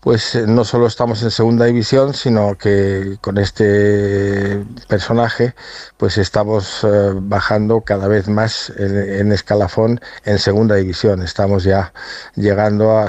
pues no solo estamos en segunda división, sino que con este personaje pues estamos bajando cada vez más en escalafón en segunda división. Estamos ya llegando a